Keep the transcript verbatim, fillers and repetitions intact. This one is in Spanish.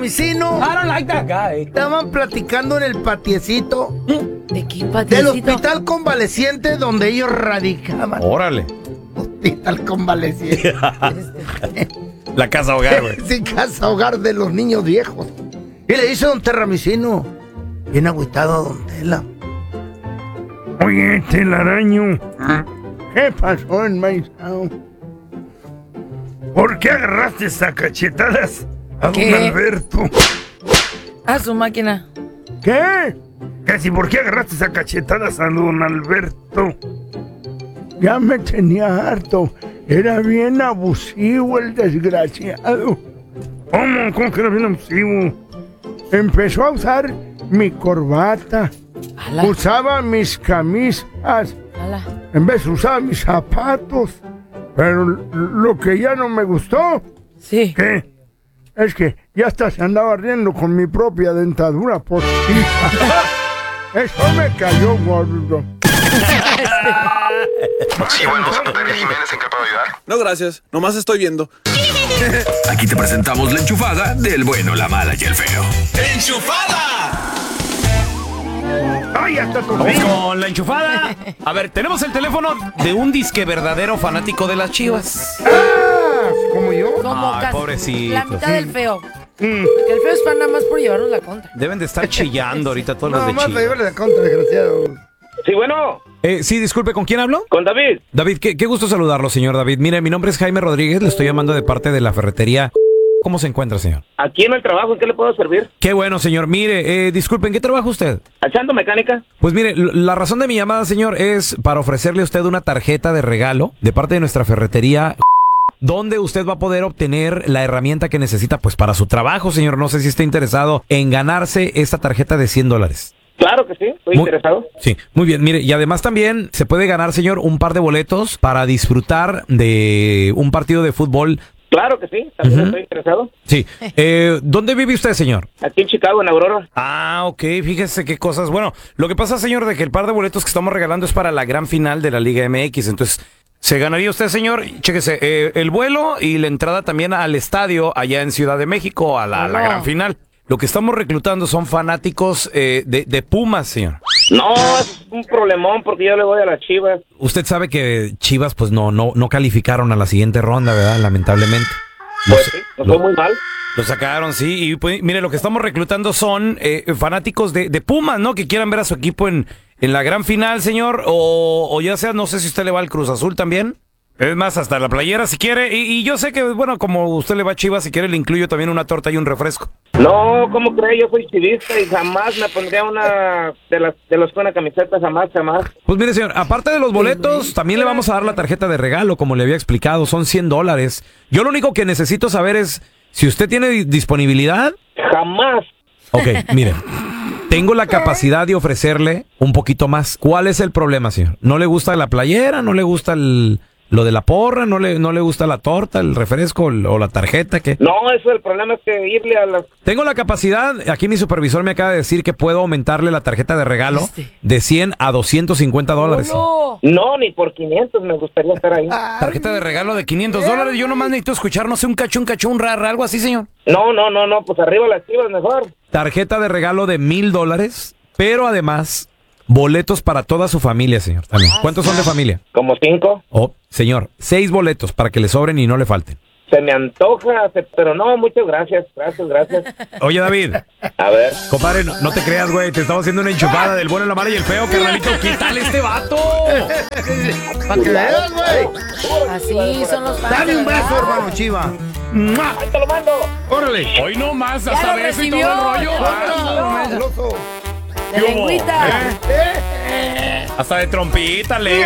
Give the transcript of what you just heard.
Terramicino. I don't like that guy. Estaban platicando en el patiecito. ¿De qué patiecito? Del hospital convaleciente donde ellos radicaban. Órale. Hospital convaleciente. La casa hogar, güey. Sí, casa hogar de los niños viejos. Y le dice don Terramicino, bien agüitado a don Tela. Oye, telaraño, ¿qué pasó en Maizao? ¿Por qué agarraste a cachetadas a ¿Qué? don Alberto? A su máquina. ¿Qué? Casi, ¿por qué agarraste a cachetadas a don Alberto? Ya me tenía harto. Era bien abusivo el desgraciado. ¿Cómo? ¿Cómo que era bien abusivo? Empezó a usar mi corbata. Ala. Usaba mis camisas. Ala. En vez usaba mis zapatos. Pero lo que ya no me gustó, Sí. ¿qué? Es que ya hasta se andaba riendo con mi propia dentadura postiza. Eso me cayó gordo. Sí, bueno, Santa Tania Jiménez, ¿en qué puedo ayudar? No, gracias. Nomás estoy viendo. Aquí te presentamos la enchufada del bueno, la mala y el feo. ¡Ay, hasta tu Vamos con la enchufada. A ver, tenemos el teléfono de un disque verdadero fanático de las Chivas. ¡Ah! ¿Como yo? Como Ay, casi pobrecito. la mitad del feo. Mm. Que el feo es fan nada más por llevarnos la contra. Deben de estar chillando ahorita todos los No, de más Chivas. llevarle la contra, desgraciado. Sí, bueno, Eh, sí, disculpe, ¿con quién hablo? con David. David, qué, qué gusto saludarlo, señor David. Mire, mi nombre es Jaime Rodríguez, le estoy llamando de parte de la ferretería. ¿Cómo se encuentra, señor? Aquí en el trabajo, ¿en qué le puedo servir? Qué bueno, señor. Mire, eh, disculpe, ¿en qué trabaja usted? ¿Echando mecánica? Pues mire, l- la razón de mi llamada, señor, es para ofrecerle a usted una tarjeta de regalo de parte de nuestra ferretería, donde usted va a poder obtener la herramienta que necesita pues para su trabajo, señor. No sé si está interesado en ganarse esta tarjeta de cien dólares. Claro que sí, estoy Muy- interesado. Sí, muy bien. Mire, y además también se puede ganar, señor, un par de boletos para disfrutar de un partido de fútbol. Claro que sí, también Ujú. estoy interesado. Sí. Eh, ¿Dónde vive usted, señor? Aquí en Chicago, en Aurora. Ah, ok, fíjese qué cosas. Bueno, lo que pasa, señor, de que el par de boletos que estamos regalando es para la gran final de la Liga M X. Entonces, se ganaría usted, señor, chéquese, eh, el vuelo y la entrada también al estadio allá en Ciudad de México, a la, la gran final. Lo que estamos reclutando son fanáticos eh, de, de Pumas, señor. No, es un problemón porque yo le voy a las Chivas. Usted sabe que Chivas, pues, no, no, no calificaron a la siguiente ronda, ¿verdad? Lamentablemente. Pues Los- sí, nos lo- fue muy mal. Lo sacaron, sí. Y pues, mire, lo que estamos reclutando son eh, fanáticos de, de Pumas, ¿no? Que quieran ver a su equipo en, en la gran final, señor. O, o ya sea, no sé si usted le va al Cruz Azul también. Es más, hasta la playera si quiere. Y, y yo sé que, bueno, como usted le va a Chivas, si quiere le incluyo también una torta y un refresco. No, ¿cómo cree? Yo soy chivista y jamás me pondría una de las de los con una camiseta, jamás, jamás. Pues mire, señor, aparte de los boletos, también le vamos a dar la tarjeta de regalo, como le había explicado. Son cien dólares. Yo lo único que necesito saber es si usted tiene di- disponibilidad. Jamás. Ok, mire. Tengo la capacidad de ofrecerle un poquito más. ¿Cuál es el problema, señor? ¿No le gusta la playera? ¿No le gusta el, lo de la porra? ¿No le, no le gusta la torta, el refresco el- o la tarjeta? ¿Qué? No, eso el problema es que irle a las... Tengo la capacidad, aquí mi supervisor me acaba de decir que puedo aumentarle la tarjeta de regalo Este. de cien a doscientos cincuenta dólares. No. No, ni por quinientos me gustaría estar ahí. Tarjeta de regalo de quinientos dólares. Yo nomás necesito escuchar, no sé, un cachón, cachón, rara, algo así, señor. No, no, no, no, pues arriba las Chivas mejor. Tarjeta de regalo de mil dólares, pero además boletos para toda su familia, señor. También. ¿Cuántos son de familia? Como cinco. Oh, señor, seis boletos para que le sobren y no le falten. Se me antoja, se- pero no, muchas gracias, gracias, gracias. Oye, David, A ver. compadre, no, no te creas, güey, te estamos haciendo una enchupada del bueno, la mala y el feo, carnalito. ¿Qué tal este vato? Para que veas, güey. Así son los fans. Dale un ¿verdad? beso, hermano Chiva. ¡Ahí te lo mando! Órale. Hoy no más, Ya hasta lo beso y todo recibió, el rollo. ya lo Ah, recibió. Celoso. De lengüita. Hasta de trompita, le.